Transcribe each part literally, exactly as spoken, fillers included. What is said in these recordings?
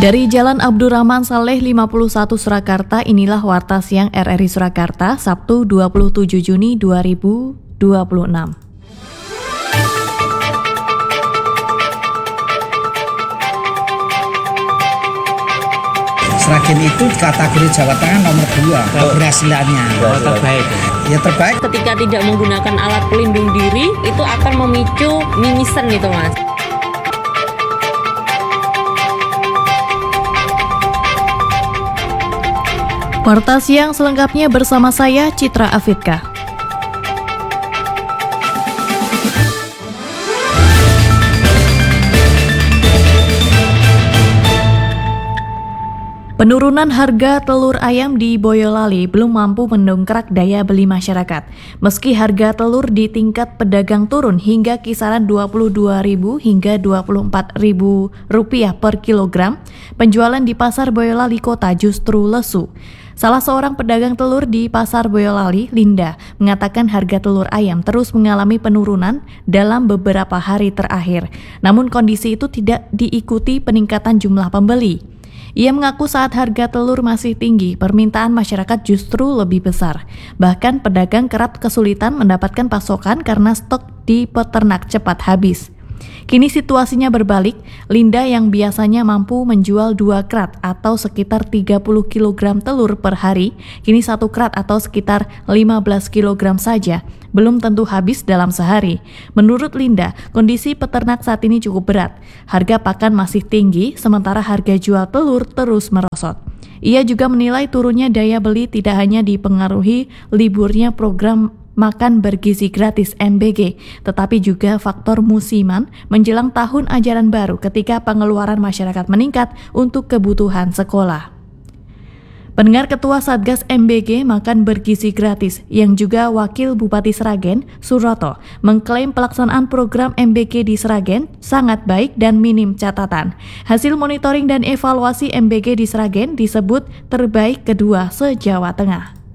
Dari Jalan Abdurrahman Saleh lima puluh satu Surakarta, inilah Warta Siang R R I Surakarta, Sabtu dua puluh tujuh Juni dua ribu dua puluh enam. Sragen itu kategori Jawa Tengah nomor dua keberhasilannya. Oh, terbaik. Ya terbaik. Ketika tidak menggunakan alat pelindung diri, itu akan memicu mimisan gitu, Mas. Warta Siang selengkapnya bersama saya, Citra Afidka. Penurunan harga telur ayam di Boyolali belum mampu mendongkrak daya beli masyarakat. Meski harga telur di tingkat pedagang turun hingga kisaran dua puluh dua ribu hingga dua puluh empat ribu rupiah per kilogram, penjualan di pasar Boyolali Kota justru lesu. Salah seorang pedagang telur di pasar Boyolali, Linda, mengatakan harga telur ayam terus mengalami penurunan dalam beberapa hari terakhir. Namun kondisi itu tidak diikuti peningkatan jumlah pembeli. Ia mengaku saat harga telur masih tinggi, permintaan masyarakat justru lebih besar. Bahkan pedagang kerap kesulitan mendapatkan pasokan karena stok di peternak cepat habis. Kini situasinya berbalik, Linda yang biasanya mampu menjual dua krat atau sekitar tiga puluh kilogram telur per hari, kini satu krat atau sekitar lima belas kilogram saja, belum tentu habis dalam sehari. Menurut Linda, kondisi peternak saat ini cukup berat. Harga pakan masih tinggi, sementara harga jual telur terus merosot. Ia juga menilai turunnya daya beli tidak hanya dipengaruhi liburnya program makan bergizi gratis M B G, tetapi juga faktor musiman menjelang tahun ajaran baru ketika pengeluaran masyarakat meningkat untuk kebutuhan sekolah. Pendengar, Ketua Satgas M B G Makan Bergizi Gratis yang juga Wakil Bupati Sragen, Suroto, mengklaim pelaksanaan program M B G di Sragen sangat baik dan minim catatan. Hasil monitoring dan evaluasi M B G di Sragen disebut terbaik kedua se-Jawa Tengah.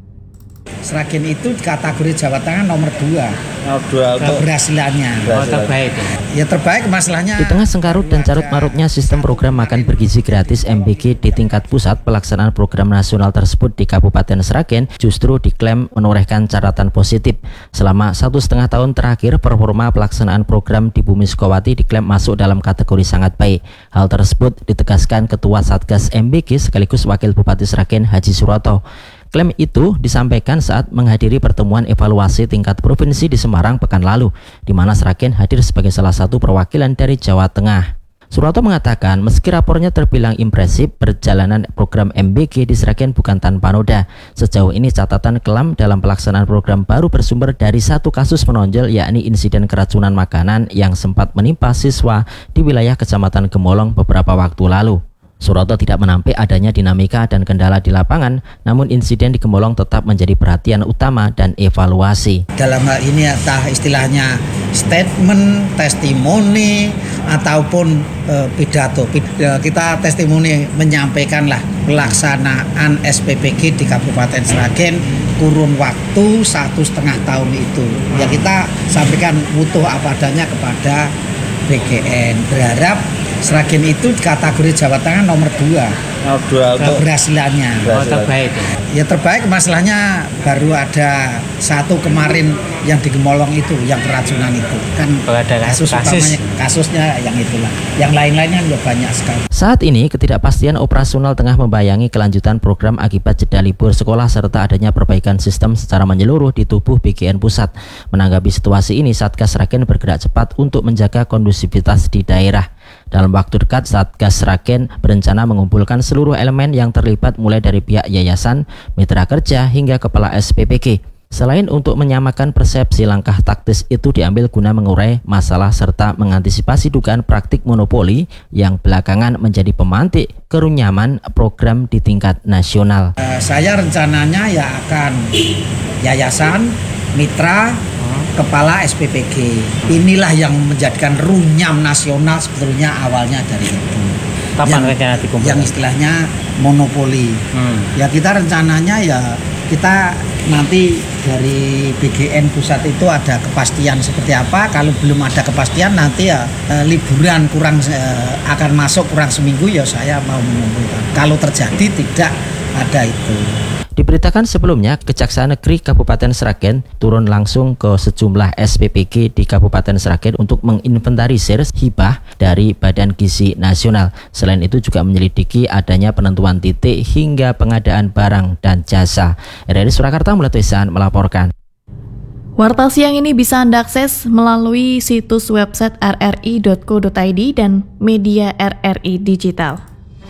Sragen itu kategori Jawa Tengah nomor dua Oh, dua keberhasilannya. Oh, terbaik. Ya terbaik masalahnya. Di tengah sengkarut dan carut-marutnya sistem program makan bergizi gratis M B G di tingkat pusat, pelaksanaan program nasional tersebut di Kabupaten Sragen justru diklaim menorehkan catatan positif. Selama satu setengah tahun terakhir, performa pelaksanaan program di Bumi Sukawati diklaim masuk dalam kategori sangat baik. Hal tersebut ditegaskan Ketua Satgas M B G sekaligus Wakil Bupati Sragen, Haji Suroto. Klaim itu disampaikan saat menghadiri pertemuan evaluasi tingkat provinsi di Semarang pekan lalu, di mana Sragen hadir sebagai salah satu perwakilan dari Jawa Tengah. Suroto mengatakan, meski rapornya terbilang impresif, perjalanan program M B G di Sragen bukan tanpa noda. Sejauh ini catatan kelam dalam pelaksanaan program baru bersumber dari satu kasus menonjol, yakni insiden keracunan makanan yang sempat menimpa siswa di wilayah Kecamatan Gemolong beberapa waktu lalu. Suroto tidak menampik adanya dinamika dan kendala di lapangan, namun insiden di Gemolong tetap menjadi perhatian utama dan evaluasi. Dalam hal ini entah istilahnya statement, testimoni, ataupun e, pidato. Kita testimoni menyampaikanlah pelaksanaan S P P G di Kabupaten Sragen kurun waktu satu setengah tahun itu. Ya kita sampaikan utuh apa adanya kepada B G N. Berharap Sragen itu kategori Jawa Tengah nomor dua Oh, dua keberhasilannya. Oh, terbaik. Ya terbaik masalahnya baru ada satu kemarin yang di Gemolong itu yang keracunan itu kan kasus, kasus. utamanya kasusnya yang itulah. Yang lain-lainnya juga banyak sekali. Saat ini ketidakpastian operasional tengah membayangi kelanjutan program akibat jeda libur sekolah serta adanya perbaikan sistem secara menyeluruh di tubuh B G N pusat. Menanggapi situasi ini, Satgas Sragen bergerak cepat untuk menjaga kondusivitas di daerah. Dalam waktu dekat, Satgas Sragen berencana mengumpulkan seluruh elemen yang terlibat mulai dari pihak yayasan, mitra kerja hingga kepala S P P G. Selain untuk menyamakan persepsi, langkah taktis itu diambil guna mengurai masalah serta mengantisipasi dugaan praktik monopoli yang belakangan menjadi pemantik kerunyaman program di tingkat nasional. Uh, saya rencananya ya akan yayasan, mitra, kepala S P P G. Inilah yang menjadikan runyam nasional sebetulnya awalnya dari itu. Kapan yang, rencana dikumpulkan? Yang istilahnya monopoli. Hmm. Ya kita rencananya ya kita nanti dari B G N pusat itu ada kepastian seperti apa. Kalau belum ada kepastian nanti ya eh, liburan kurang eh, akan masuk kurang seminggu ya saya mau mengumpulkan. Kalau terjadi tidak ada itu. Diberitakan sebelumnya, Kejaksaan Negeri Kabupaten Sragen turun langsung ke sejumlah S P P G di Kabupaten Sragen untuk menginventarisir hibah dari Badan Gizi Nasional. Selain itu juga menyelidiki adanya penentuan titik hingga pengadaan barang dan jasa. R R I Surakarta Mulatuisan melaporkan. Warta siang ini bisa Anda akses melalui situs website r r i dot co dot i d dan media R R I Digital.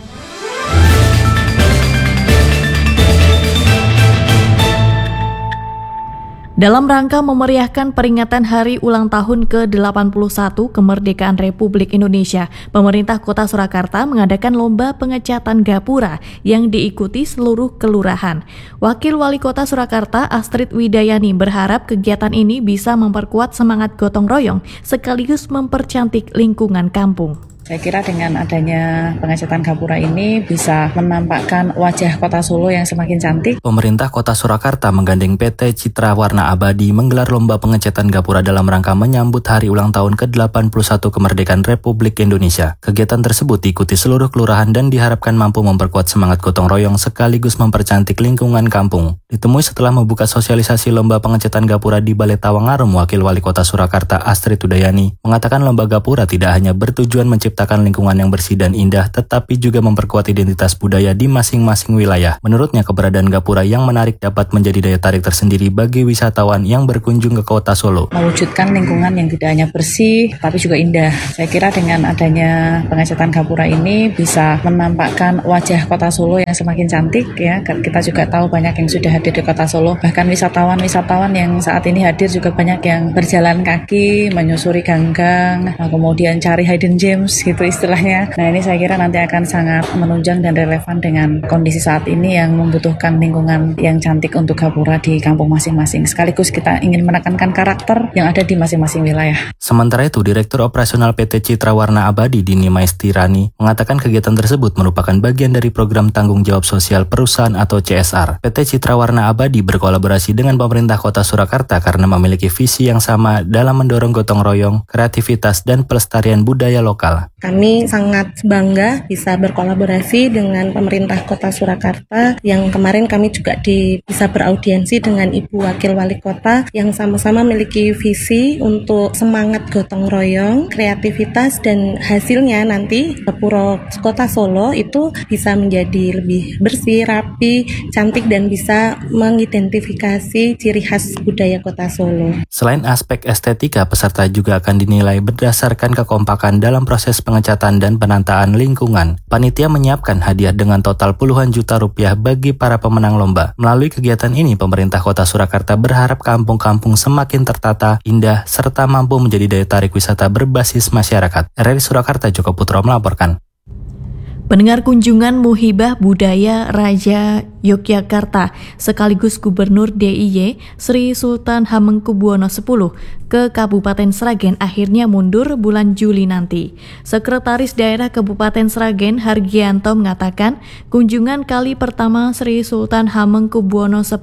Dalam rangka memeriahkan peringatan hari ulang tahun ke delapan puluh satu kemerdekaan Republik Indonesia, pemerintah Kota Surakarta mengadakan lomba pengecatan gapura yang diikuti seluruh kelurahan. Wakil Wali Kota Surakarta Astrid Widayani berharap kegiatan ini bisa memperkuat semangat gotong royong sekaligus mempercantik lingkungan kampung. Saya kira dengan adanya pengecatan gapura ini bisa menampakkan wajah Kota Solo yang semakin cantik. Pemerintah Kota Surakarta menggandeng P T Citra Warna Abadi menggelar lomba pengecatan gapura dalam rangka menyambut hari ulang tahun ke delapan puluh satu kemerdekaan Republik Indonesia. Kegiatan tersebut diikuti seluruh kelurahan dan diharapkan mampu memperkuat semangat gotong royong sekaligus mempercantik lingkungan kampung. Ditemui setelah membuka sosialisasi lomba pengecatan gapura di Balai Tawangarum, Wakil Wali Kota Surakarta Astrid Widayani mengatakan lomba gapura tidak hanya bertujuan menciptakan menciptakan lingkungan yang bersih dan indah, tetapi juga memperkuat identitas budaya di masing-masing wilayah. Menurutnya, keberadaan gapura yang menarik dapat menjadi daya tarik tersendiri bagi wisatawan yang berkunjung ke Kota Solo. Mewujudkan lingkungan yang tidak hanya bersih, tapi juga indah. Saya kira dengan adanya pengecatan gapura ini bisa menampakkan wajah Kota Solo yang semakin cantik. Ya, kita juga tahu banyak yang sudah hadir di Kota Solo. Bahkan wisatawan-wisatawan yang saat ini hadir juga banyak yang berjalan kaki, menyusuri gang-gang, kemudian cari hidden gems gitu istilahnya. Nah, ini saya kira nanti akan sangat menunjang dan relevan dengan kondisi saat ini yang membutuhkan lingkungan yang cantik untuk gapura di kampung masing-masing. Sekaligus kita ingin menekankan karakter yang ada di masing-masing wilayah. Sementara itu, Direktur Operasional P T Citra Warna Abadi Dini Maistirani mengatakan kegiatan tersebut merupakan bagian dari program tanggung jawab sosial perusahaan atau C S R. P T Citra Warna Abadi berkolaborasi dengan pemerintah Kota Surakarta karena memiliki visi yang sama dalam mendorong gotong royong, kreativitas, dan pelestarian budaya lokal. Kami sangat bangga bisa berkolaborasi dengan pemerintah Kota Surakarta yang kemarin kami juga di, bisa beraudiensi dengan Ibu Wakil Wali Kota yang sama-sama memiliki visi untuk semangat gotong royong, kreativitas, dan hasilnya nanti Gapura Kota Solo itu bisa menjadi lebih bersih, rapi, cantik, dan bisa mengidentifikasi ciri khas budaya Kota Solo. Selain aspek estetika, peserta juga akan dinilai berdasarkan kekompakan dalam proses pengecatan dan penataan lingkungan. Panitia menyiapkan hadiah dengan total puluhan juta rupiah bagi para pemenang lomba. Melalui kegiatan ini, pemerintah Kota Surakarta berharap kampung-kampung semakin tertata, indah, serta mampu menjadi daya tarik wisata berbasis masyarakat. R R I Surakarta, Joko Putro melaporkan. Pendengar, kunjungan Muhibah Budaya Raja Yogyakarta sekaligus Gubernur D I Y Sri Sultan Hamengkubuwono X ke Kabupaten Sragen akhirnya mundur bulan Juli nanti. Sekretaris Daerah Kabupaten Sragen Hargianto mengatakan kunjungan kali pertama Sri Sultan Hamengkubuwono X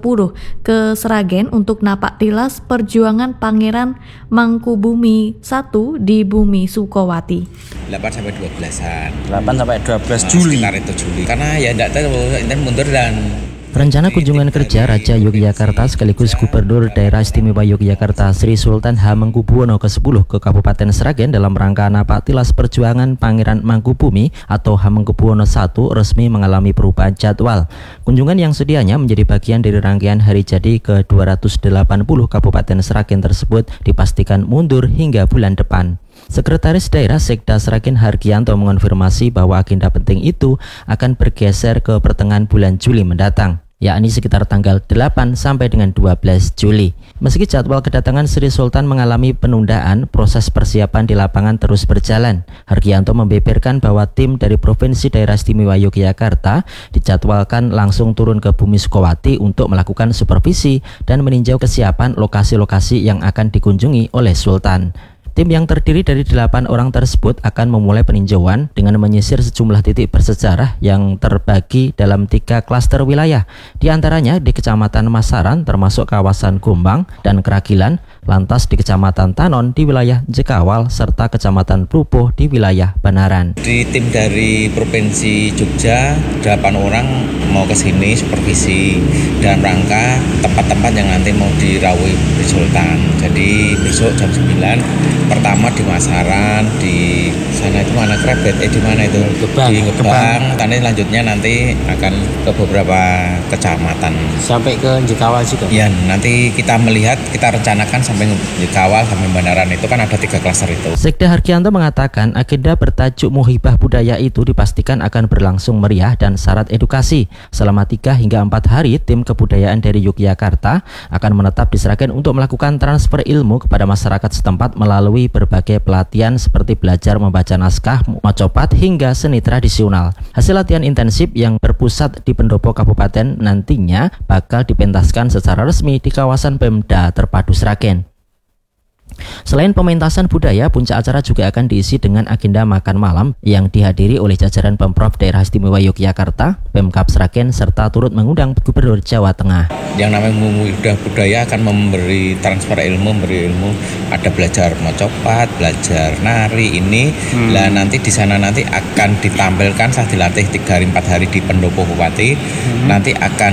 ke Sragen untuk napak tilas perjuangan Pangeran Mangkubumi satu di Bumi Sukowati. delapan sampai dua belasan. delapan sampai dua belas Nah, Juli. Sekitar itu Juli. Karena ya enggak tahu inten mundur dan Rencana kunjungan kerja Raja Yogyakarta sekaligus Gubernur Daerah Istimewa Yogyakarta Sri Sultan Hamengkubuwono ke sepuluh ke Kabupaten Sragen dalam rangka napak tilas perjuangan Pangeran Mangkubumi atau Hamengkubuwono satu resmi mengalami perubahan jadwal. Kunjungan yang sedianya menjadi bagian dari rangkaian hari jadi ke dua ratus delapan puluh Kabupaten Sragen tersebut dipastikan mundur hingga bulan depan. Sekretaris Daerah Sekda Sragen Hargianto mengonfirmasi bahwa agenda penting itu akan bergeser ke pertengahan bulan Juli mendatang, yakni sekitar tanggal delapan sampai dengan dua belas Juli. Meski jadwal kedatangan Sri Sultan mengalami penundaan, proses persiapan di lapangan terus berjalan. Hargianto membeberkan bahwa tim dari Provinsi Daerah Istimewa Yogyakarta dijadwalkan langsung turun ke Bumi Sukowati untuk melakukan supervisi dan meninjau kesiapan lokasi-lokasi yang akan dikunjungi oleh Sultan. Tim yang terdiri dari delapan orang tersebut akan memulai peninjauan dengan menyisir sejumlah titik bersejarah yang terbagi dalam tiga klaster wilayah. Di antaranya di Kecamatan Masaran termasuk kawasan Gombang dan Keragilan, lantas di Kecamatan Tanon di wilayah Jekawal, serta Kecamatan Plupuh di wilayah Banaran. Di tim dari Provinsi Jogja, delapan orang mau ke sini supervisi dalam rangka tempat-tempat yang nanti mau dirawui Sultan. Jadi besok jam sembilan pertama di Masaran, di sana itu mana Krebet, eh di mana itu? Gebang. Di Gebang. Tadi lanjutnya nanti akan ke beberapa kecamatan. Sampai ke Jekawal juga? Ya, nanti kita melihat, kita rencanakan sampai Jekawal, sampai Banaran, itu kan ada tiga klaster itu. Sekda Hargianto mengatakan agenda bertajuk Muhibah Budaya itu dipastikan akan berlangsung meriah dan syarat edukasi. Selama tiga hingga empat hari, tim kebudayaan dari Yogyakarta akan menetap di Sragen untuk melakukan transfer ilmu kepada masyarakat setempat melalui berbagai pelatihan seperti belajar membaca naskah, mocopat, hingga seni tradisional. Hasil latihan intensif yang berpusat di pendopo kabupaten nantinya bakal dipentaskan secara resmi di kawasan Pemda Terpadu Sragen. Selain pementasan budaya, puncak acara juga akan diisi dengan agenda makan malam yang dihadiri oleh jajaran Pemprov Daerah Istimewa Yogyakarta, Pemkab Sragen, serta turut mengundang Gubernur Jawa Tengah. Yang namanya Muhibah Budaya akan memberi transfer ilmu, memberi ilmu, ada belajar mocopat, belajar nari ini. Hmm. Lah nanti di sana nanti akan ditampilkan, saya dilatih tiga hari empat hari di Pendopo Bupati. Hmm. Nanti akan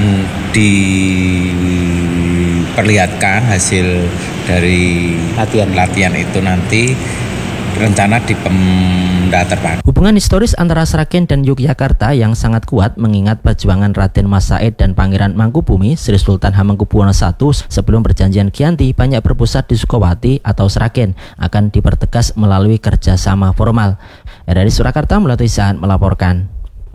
diperlihatkan hasil dari latihan latihan itu nanti rencana di Pemda Terpadu. Hubungan historis antara Sragen dan Yogyakarta yang sangat kuat mengingat perjuangan Raden Mas Said dan Pangeran Mangkubumi Sri Sultan Hamengkubuwono satu sebelum perjanjian Giyanti banyak berpusat di Sukawati atau Sragen akan dipertegas melalui kerjasama formal. R R I Surakarta Melati Sahan melaporkan.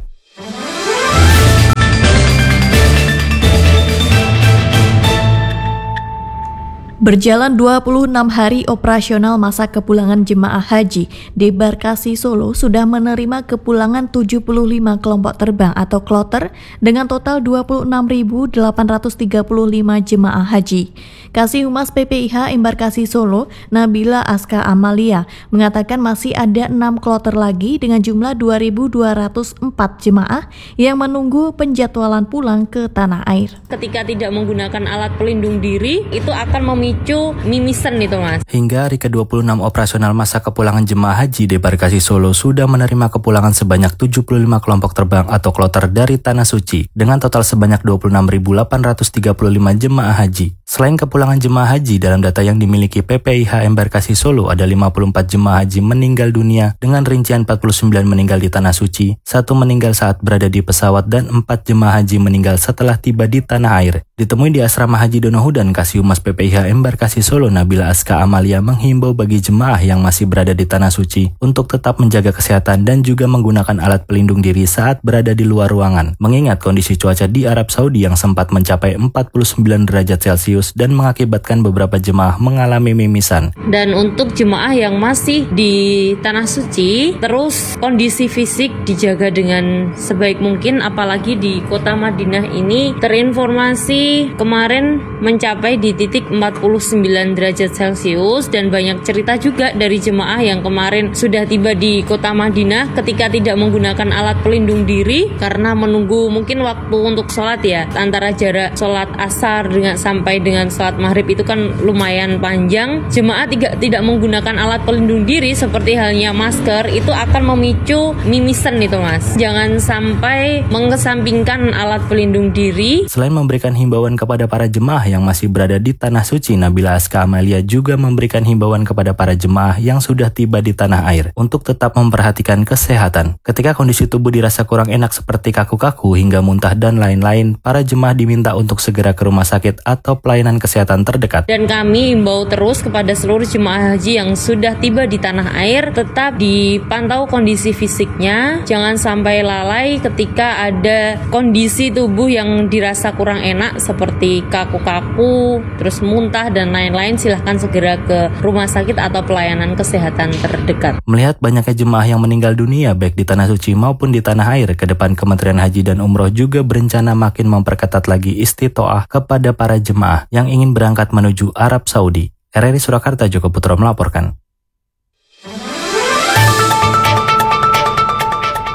Berjalan dua puluh enam hari operasional masa kepulangan jemaah haji, Debarkasi Solo sudah menerima kepulangan tujuh puluh lima kelompok terbang atau kloter dengan total dua puluh enam ribu delapan ratus tiga puluh lima jemaah haji. Kasih Humas P P I H Embarkasi Solo, Nabila Aska Amalia, mengatakan masih ada enam kloter lagi dengan jumlah dua ribu dua ratus empat jemaah yang menunggu penjadwalan pulang ke tanah air. Ketika tidak menggunakan alat pelindung diri, itu akan memicu mimisan itu, Mas. Hingga hari ke dua puluh enam operasional masa kepulangan jemaah haji, Debarkasi Solo sudah menerima kepulangan sebanyak tujuh puluh lima kelompok terbang atau kloter dari Tanah Suci dengan total sebanyak dua puluh enam ribu delapan ratus tiga puluh lima jemaah haji. Selain kepulangan jemaah haji, dalam data yang dimiliki P P I H Embarkasi Solo ada lima puluh empat jemaah haji meninggal dunia dengan rincian empat puluh sembilan meninggal di Tanah Suci, satu meninggal saat berada di pesawat dan empat jemaah haji meninggal setelah tiba di tanah air. Ditemui di Asrama Haji Donohudan, Kasih Humas P P I H Embarkasi Solo Nabila Aska Amalia menghimbau bagi jemaah yang masih berada di Tanah Suci untuk tetap menjaga kesehatan dan juga menggunakan alat pelindung diri saat berada di luar ruangan. Mengingat kondisi cuaca di Arab Saudi yang sempat mencapai empat puluh sembilan derajat Celcius dan mengakibatkan beberapa jemaah mengalami mimisan. Dan untuk jemaah yang masih di Tanah Suci, terus kondisi fisik dijaga dengan sebaik mungkin, apalagi di kota Madinah ini terinformasi kemarin mencapai di titik empat puluh sembilan derajat Celcius, dan banyak cerita juga dari jemaah yang kemarin sudah tiba di kota Madinah ketika tidak menggunakan alat pelindung diri karena menunggu mungkin waktu untuk sholat ya, antara jarak sholat asar dengan sampai dengan sholat maghrib itu kan lumayan panjang. Jemaah tidak tidak menggunakan alat pelindung diri seperti halnya masker itu akan memicu mimisan itu, Mas. Jangan sampai mengesampingkan alat pelindung diri. Selain memberikan himbauan kepada para jemaah yang masih berada di Tanah Suci, Nabila Aska Amalia juga memberikan himbauan kepada para jemaah yang sudah tiba di tanah air untuk tetap memperhatikan kesehatan. Ketika kondisi tubuh dirasa kurang enak seperti kaku-kaku hingga muntah dan lain-lain, para jemaah diminta untuk segera ke rumah sakit atau pelayanan kesehatan terdekat. Dan kami himbau terus kepada seluruh jemaah haji yang sudah tiba di tanah air, tetap dipantau kondisi fisiknya, jangan sampai lalai ketika ada kondisi tubuh yang dirasa kurang enak seperti kaku-kaku, terus muntah dan lain-lain. Silahkan segera ke rumah sakit atau pelayanan kesehatan terdekat. Melihat banyaknya jemaah yang meninggal dunia baik di Tanah Suci maupun di tanah air, ke depan Kementerian Haji dan Umroh juga berencana makin memperketat lagi istitoah kepada para jemaah yang ingin berangkat menuju Arab Saudi. R R I Surakarta Joko Putro melaporkan.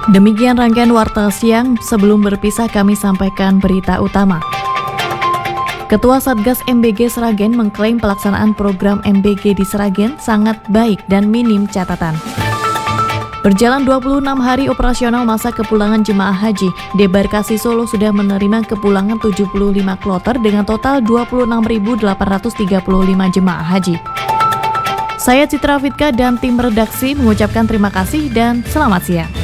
Demikian rangkaian Warta Siang. Sebelum berpisah kami sampaikan berita utama. Ketua Satgas M B G Sragen mengklaim pelaksanaan program M B G di Sragen sangat baik dan minim catatan. Berjalan dua puluh enam hari operasional masa kepulangan jemaah haji, Debarkasi Solo sudah menerima kepulangan tujuh puluh lima kloter dengan total dua puluh enam ribu delapan ratus tiga puluh lima jemaah haji. Saya Citra Fitka dan tim redaksi mengucapkan terima kasih dan selamat siang.